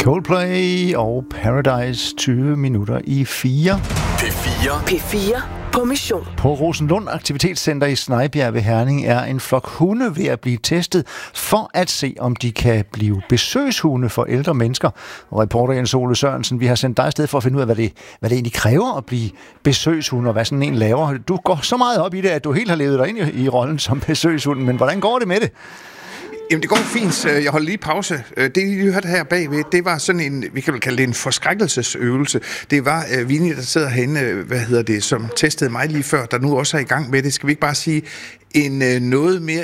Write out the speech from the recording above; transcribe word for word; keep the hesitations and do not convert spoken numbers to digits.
Coldplay og Paradise, tyve minutter i fire. P fire. P fire på mission. På Rosenlund Aktivitetscenter i Snejbjerg ved Herning er en flok hunde ved at blive testet for at se, om de kan blive besøgshunde for ældre mennesker. Og reporter Jens Ole Sørensen, vi har sendt dig afsted for at finde ud af, hvad det, hvad det egentlig kræver at blive besøgshund, og hvad sådan en laver. Du går så meget op i det, at du helt har levet dig ind i, i rollen som besøgshund, men hvordan går det med det? Jamen, det går fint. Jeg holder lige pause. Det, I hørte her bagved, det var sådan en, vi kan vel kalde det en forskrækkelsesøvelse. Det var uh, Vinnie, der sidder herinde, hvad hedder det, som testede mig lige før, der nu også er i gang med det. Skal vi ikke bare sige en uh, noget mere